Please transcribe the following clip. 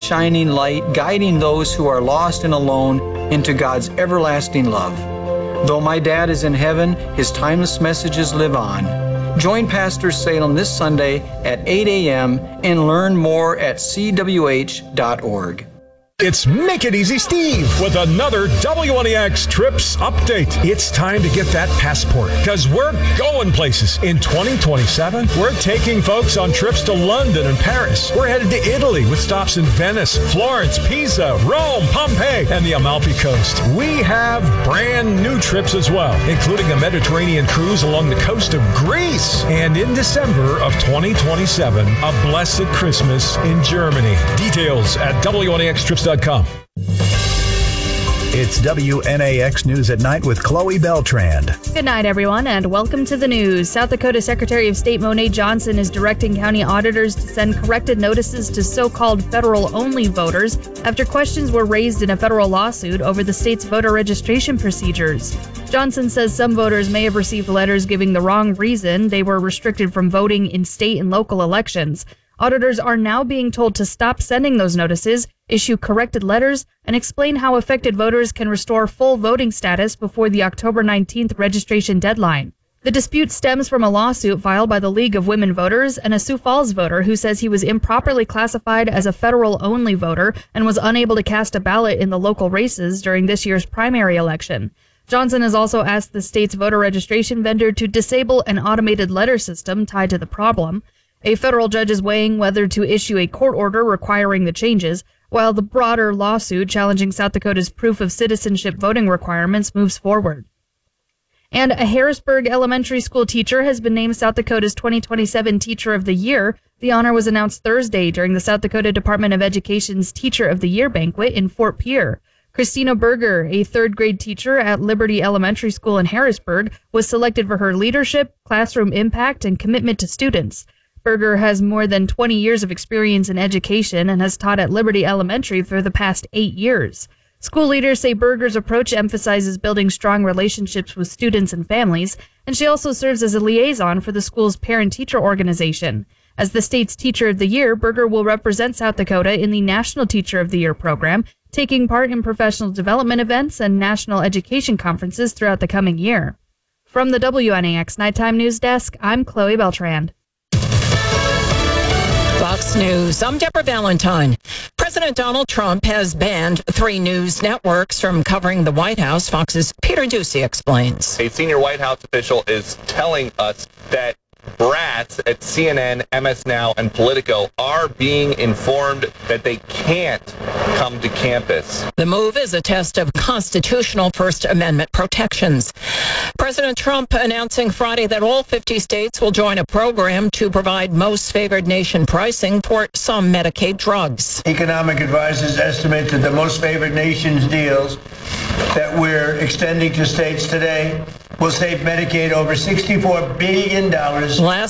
shining light, guiding those who are lost and alone into God's everlasting love. Though my dad is in heaven, his timeless messages live on. Join Pastor Salem this Sunday at 8 a.m. and learn more at cwh.org. It's Make It Easy Steve with another WNEX Trips update. It's time to get that passport because we're going places. In 2027, we're taking folks on trips to London and Paris. We're headed to Italy with stops in Venice, Florence, Pisa, Rome, Pompeii, and the Amalfi Coast. We have brand new trips as well, including a Mediterranean cruise along the coast of Greece. And in December of 2027, a blessed Christmas in Germany. Details at WNEXTrips.com. It's WNAX News at Night with Chloe Beltrand. Good night, everyone, and welcome to the news. South Dakota Secretary of State Monet Johnson is directing county auditors to send corrected notices to so-called federal-only voters after questions were raised in a federal lawsuit over the state's voter registration procedures. Johnson says some voters may have received letters giving the wrong reason they were restricted from voting in state and local elections. Auditors are now being told to stop sending those notices, issue corrected letters, and explain how affected voters can restore full voting status before the October 19th registration deadline. The dispute stems from a lawsuit filed by the League of Women Voters and a Sioux Falls voter who says he was improperly classified as a federal-only voter and was unable to cast a ballot in the local races during this year's primary election. Johnson has also asked the state's voter registration vendor to disable an automated letter system tied to the problem. A federal judge is weighing whether to issue a court order requiring the changes, while the broader lawsuit challenging South Dakota's proof of citizenship voting requirements moves forward. And a Harrisburg elementary school teacher has been named South Dakota's 2027 Teacher of the Year. The honor was announced Thursday during the South Dakota Department of Education's Teacher of the Year banquet in Fort Pierre. Christina Berger, a third-grade teacher at Liberty Elementary School in Harrisburg, was selected for her leadership, classroom impact, and commitment to students. Berger has more than 20 years of experience in education and has taught at Liberty Elementary for the past 8 years. School leaders say Berger's approach emphasizes building strong relationships with students and families, and she also serves as a liaison for the school's parent-teacher organization. As the state's Teacher of the Year, Berger will represent South Dakota in the National Teacher of the Year program, taking part in professional development events and national education conferences throughout the coming year. From the WNAX Nighttime News Desk, I'm Chloe Beltrand. Fox News. I'm Deborah Valentine. President Donald Trump has banned 3 news networks from covering the White House. Fox's Peter Doocy explains. A senior White House official is telling us that brats at CNN, MS Now, and Politico are being informed that they can't come to campus. The move is a test of constitutional First Amendment protections. President Trump announcing Friday that all 50 states will join a program to provide most favored nation pricing for some Medicaid drugs. Economic advisors estimate that the most favored nations deals that we're extending to states today will save Medicaid over $64 billion. Last